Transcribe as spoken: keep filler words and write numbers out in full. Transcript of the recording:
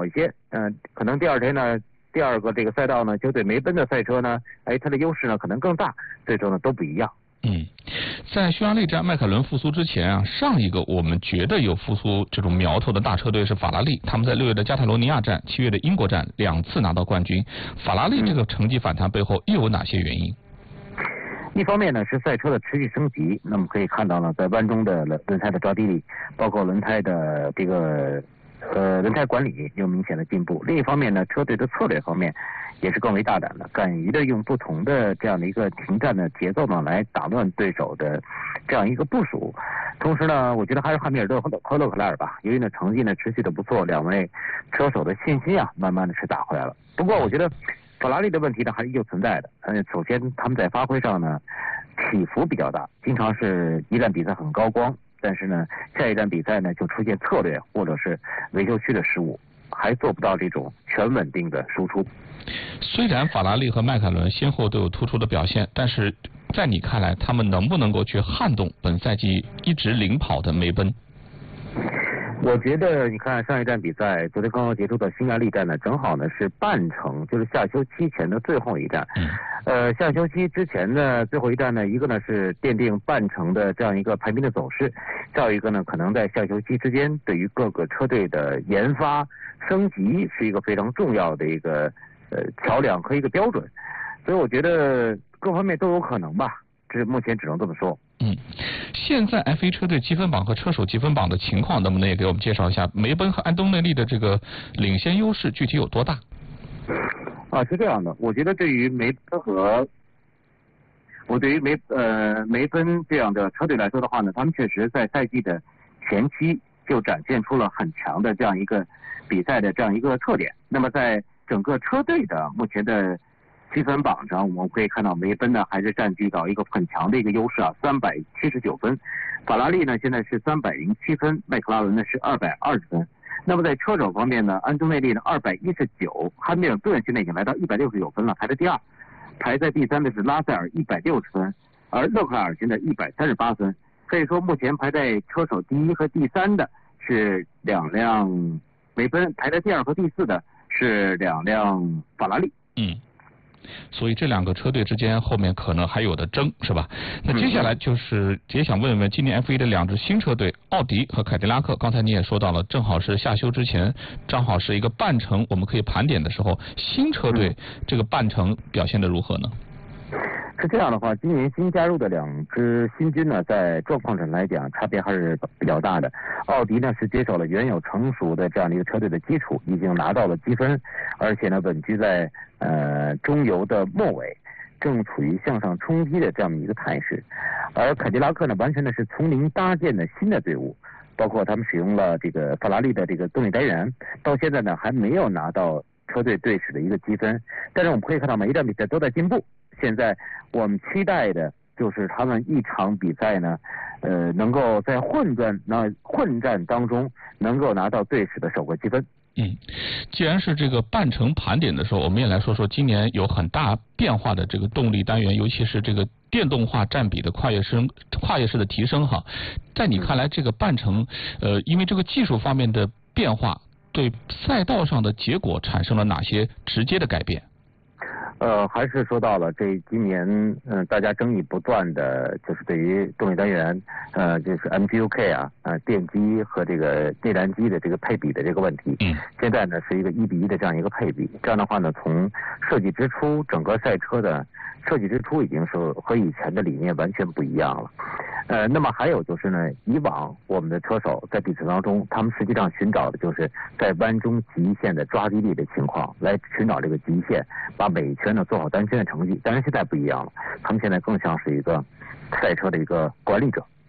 少一些，嗯、呃，可能第二天呢，第二个这个赛道呢，就对梅奔的赛车呢，哎，它的优势呢可能更大，最终呢都不一样。 嗯，在匈牙利站迈凯伦复苏之前啊，上一个我们觉得有复苏这种苗头的大车队是法拉利，他们在六月的加泰罗尼亚站、七月的英国站两次拿到冠军。法拉利这个成绩反弹背后又有哪些原因？ 一方面呢是赛车的持续升级，那么可以看到呢，在弯中的轮胎的抓地力，包括轮胎的这个呃轮胎管理有明显的进步。另一方面呢，车队的策略方面也是更为大胆的，敢于的用不同的这样的一个停站的节奏呢，来打乱对手的这样一个部署。同时呢，我觉得还是汉密尔顿和勒克莱尔吧，由于呢成绩呢持续的不错，两位车手的信心啊，慢慢的是打回来了。不过我觉得法拉利的问题呢还是依旧存在的。嗯，首先他们在发挥上呢起伏比较大，经常是一站比赛很高光，但是呢下一站比赛呢就出现策略或者是维修区的失误，还做不到这种全稳定的输出。 虽然法拉利和迈凯伦先后都有突出的表现，但是在你看来，他们能不能够去撼动本赛季一直领跑的梅奔？ 我觉得你看上一站比赛，昨天刚刚结束的匈牙利站呢，正好呢是半程，就是夏休期前的最后一站。 嗯、 呃，夏休期之前的最后一站呢，一个呢是奠定半程的这样一个排名的走势，再有一个呢，可能在夏休期之间，对于各个车队的研发升级是一个非常重要的一个呃桥梁和一个标准。所以我觉得各方面都有可能吧，这目前只能这么说。 嗯，现在 F 一 车队积分榜和车手积分榜的情况，能不能也给我们介绍一下梅奔和安东内利的这个领先优势具体有多大？ 啊，是这样的，我觉得对于梅奔和我对于梅呃梅奔这样的车队来说的话呢，他们确实在赛季的前期就展现出了很强的这样一个比赛的这样一个特点。那么在整个车队的目前的积分榜上，我们可以看到梅奔呢还是占据到一个很强的一个优势啊，三百七十九分。法拉利呢现在是三百零七分，迈克拉伦呢是二百二十分。那么在车手方面呢，安东内利呢二百一十九，汉密尔顿现在已经来到一百六十九分了，排在第二。排在第三的是拉塞尔一百六十分，而勒克莱尔现在一百三十八分。可以说目前排在车手第一和第三的是两辆梅奔，排在第二和第四的是两辆法拉利。 嗯。所以这两个车队之间后面可能还有的争，是吧？那接下来就是也想问问今年 F 一 的两支新车队奥迪和凯迪拉克，刚才你也说到了，正好是夏休之前，正好是一个半程我们可以盘点的时候，新车队这个半程表现的如何呢？ 是这样的话，今年新加入的两支新军呢，在状况上来讲差别还是比较大的。奥迪呢是接手了原有成熟的这样的一个车队的基础，已经拿到了积分，而且呢稳居在呃中游的末尾，正处于向上冲击的这样的一个态势。而凯迪拉克呢，完全呢是从零搭建的新的队伍，包括他们使用了这个法拉利的这个动力单元，到现在呢还没有拿到车队队史的一个积分，但是我们可以看到每一站比赛都在进步。现在我们期待的就是他们一场比赛呢，呃，能够在混战那混战当中能够拿到队史的首个积分。 嗯，既然是这个半程盘点的时候，我们也来说说今年有很大变化的这个动力单元，尤其是这个电动化占比的跨越式跨越式的提升哈。在你看来，这个半程呃，因为这个技术方面的变化，对赛道上的结果产生了哪些直接的改变？ 呃，还是说到了这今年，嗯、呃，大家争议不断的，就是对于动力单元，呃，就是 M G U K 啊，呃，电机和这个内燃机的这个配比的这个问题。 嗯。现在呢是一个一比一的这样一个配比，这样的话呢，从设计之初，整个赛车的设计之初已经是和以前的理念完全不一样了。呃，那么还有就是呢，以往我们的车手在比赛当中，他们实际上寻找的就是在弯中极限的抓地力的情况，来寻找这个极限，把每圈呢做好单圈的成绩。但是现在不一样了，他们现在更像是一个赛车的一个管理者。